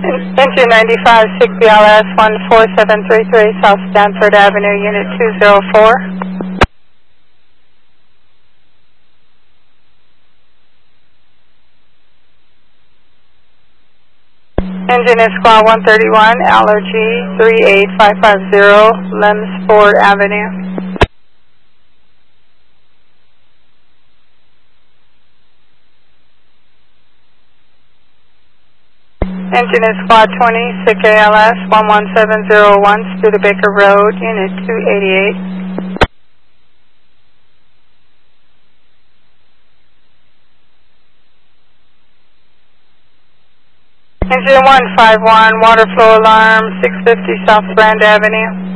Engine 95, SIG-BLS 14733, South Stanford Avenue, Unit 204. Engine is squad 131, Allergy 38550, Lemsford Avenue. Engine is squad 20, SIG ALS 11701, Studebaker Road, Unit 288. Engine 151, water flow alarm 650 South Brand Avenue.